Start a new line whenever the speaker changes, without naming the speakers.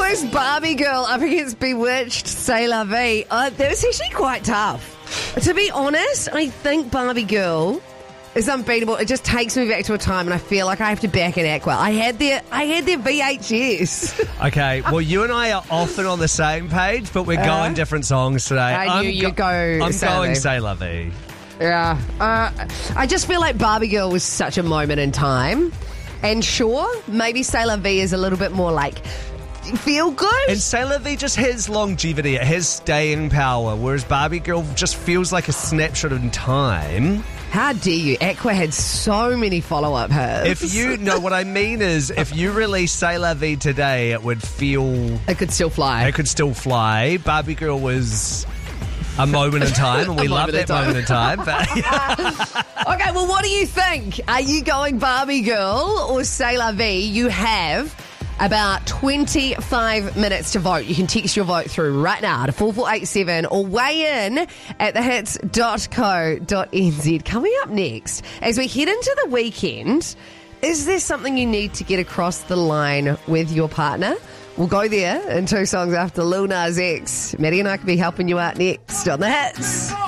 was Barbie Girl up against Bewitched, C'est La Vie. That was actually quite tough. To be honest, I think Barbie Girl is unbeatable. It just takes me back to a time and I feel like I have to back in Aqua. I had their VHS.
Okay, well, you and I are often on the same page, but we're going different songs today.
I knew you'd go
I'm
C'est La
going
Vie.
C'est La Vie.
Yeah. I just feel like Barbie Girl was such a moment in time. And sure, maybe C'est La Vie is a little bit more like feel good.
And C'est La Vie just has longevity. It has staying power, whereas Barbie Girl just feels like a snapshot in time.
How dare you? Aqua had so many follow-up hits.
If you know what I mean is, if you release C'est La Vie today, it would feel...
It could still fly.
It could still fly. Barbie Girl was a moment in time, and we love that moment in time. But,
Okay, well, what do you think? Are you going Barbie Girl or C'est La Vie? You have about 25 minutes to vote. You can text your vote through right now to 4487 or weigh in at thehits.co.nz. Coming up next, as we head into the weekend, is there something you need to get across the line with your partner? We'll go there in 2 songs after Lil Nas X. Maddie and I could be helping you out next on The Hits.